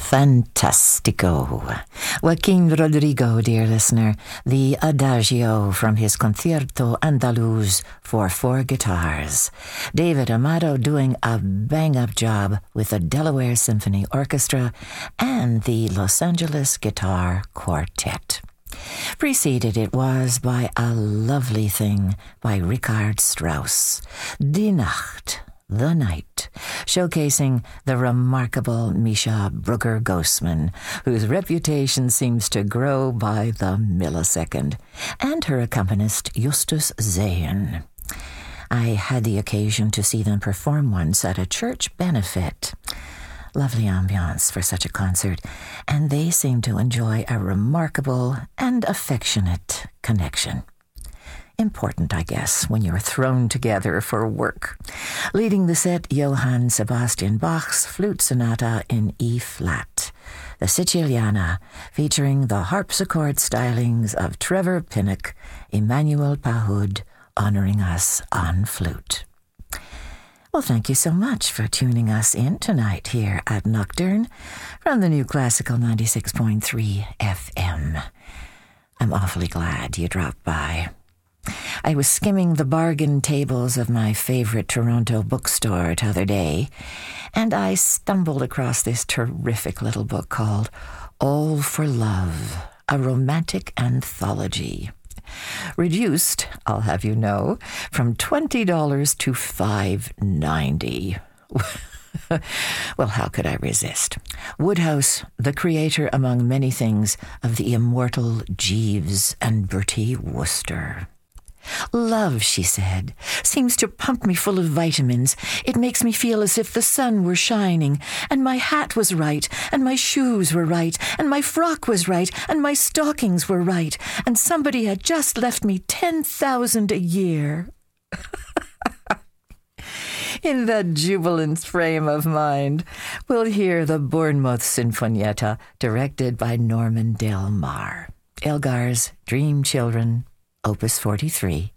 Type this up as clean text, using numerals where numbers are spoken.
Fantastico. Joaquin Rodrigo, dear listener, the Adagio from his Concierto Andaluz for 4 guitars. David Amado doing a bang-up job with the Delaware Symphony Orchestra and the Los Angeles Guitar Quartet. Preceded it was by A Lovely Thing by Richard Strauss, Die Nacht, The Night, showcasing the remarkable Misha Brugger-Gosman, whose reputation seems to grow by the millisecond, and her accompanist Justus Zehen. I had the occasion to see them perform once at a church benefit. Lovely ambiance for such a concert, and they seem to enjoy a remarkable and affectionate connection. Important, I guess, when you're thrown together for work. Leading the set, Johann Sebastian Bach's Flute Sonata in E-flat, the Siciliana, featuring the harpsichord stylings of Trevor Pinnock, Emmanuel Pahud, honoring us on flute. Well, thank you so much for tuning us in tonight here at Nocturne from the New Classical 96.3 FM. I'm awfully glad you dropped by. I was skimming the bargain tables of my favorite Toronto bookstore t'other day, and I stumbled across this terrific little book called All for Love, a romantic anthology. Reduced, I'll have you know, from $20 to $5.90. Well, how could I resist? Woodhouse, the creator, among many things, of the immortal Jeeves and Bertie Wooster. Love, she said, seems to pump me full of vitamins. It makes me feel as if the sun were shining, and my hat was right, and my shoes were right, and my frock was right, and my stockings were right, and somebody had just left me $10,000 a year. In that jubilant frame of mind, we'll hear the Bournemouth Sinfonietta, directed by Norman Del Mar. Elgar's Dream Children, Opus 43,